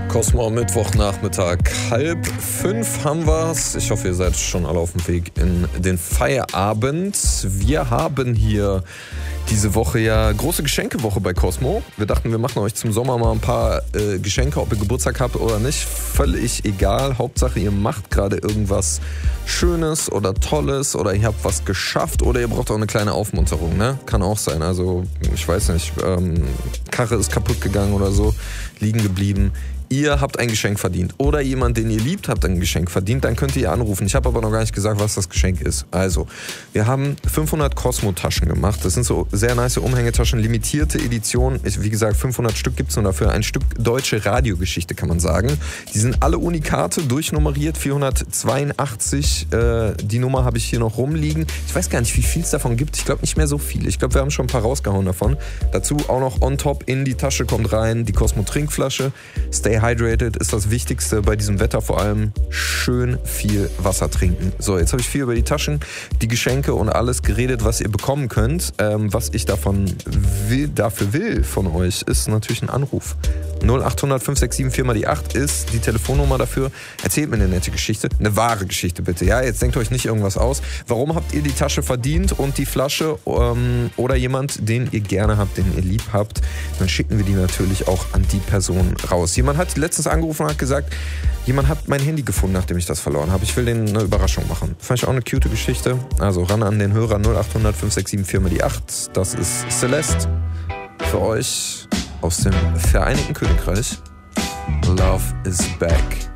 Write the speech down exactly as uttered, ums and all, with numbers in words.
Cosmo am Mittwochnachmittag, halb fünf haben wir's. Ich hoffe, ihr seid schon alle auf dem Weg in den Feierabend. Wir haben hier diese Woche ja große Geschenkewoche bei Cosmo. Wir dachten, wir machen euch zum Sommer mal ein paar äh, Geschenke, ob ihr Geburtstag habt oder nicht. Völlig egal. Hauptsache, ihr macht gerade irgendwas Schönes oder Tolles oder ihr habt was geschafft oder ihr braucht auch eine kleine Aufmunterung, ne? Kann auch sein. Also, ich weiß nicht, ähm, Karre ist kaputt gegangen oder so, liegen geblieben. Ihr habt ein Geschenk verdient oder jemand, den ihr liebt, habt ein Geschenk verdient, dann könnt ihr anrufen. Ich habe aber noch gar nicht gesagt, was das Geschenk ist. Also, wir haben fünfhundert Cosmo-Taschen gemacht. Das sind so sehr nice Umhängetaschen, limitierte Edition. Wie gesagt, fünfhundert Stück gibt es nur dafür. Ein Stück deutsche Radiogeschichte, kann man sagen. Die sind alle Unikate, durchnummeriert, vierhundertzweiundachtzig. Äh, die Nummer habe ich hier noch rumliegen. Ich weiß gar nicht, wie viel es davon gibt. Ich glaube nicht mehr so viel. Ich glaube, wir haben schon ein paar rausgehauen davon. Dazu auch noch on top in die Tasche kommt rein die Cosmo-Trinkflasche. Stay hydrated ist das Wichtigste bei diesem Wetter, vor allem schön viel Wasser trinken. So, jetzt habe ich viel über die Taschen, die Geschenke und alles geredet, was ihr bekommen könnt. Ähm, was ich davon will, dafür will von euch, ist natürlich ein Anruf. null acht hundert fünf sechs sieben vier mal die acht ist die Telefonnummer dafür. Erzählt mir eine nette Geschichte, eine wahre Geschichte bitte. Ja, jetzt denkt euch nicht irgendwas aus. Warum habt ihr die Tasche verdient und die Flasche ähm, oder jemand, den ihr gerne habt, den ihr lieb habt, dann schicken wir die natürlich auch an die Person raus. Jemand hat letztens angerufen und hat gesagt, jemand hat mein Handy gefunden, nachdem ich das verloren habe. Ich will denen eine Überraschung machen. Fand ich auch eine cute Geschichte. Also ran an den Hörer null acht hundert fünf sechs sieben vier mal die acht. Das ist Celeste für euch aus dem Vereinigten Königreich. Love is back.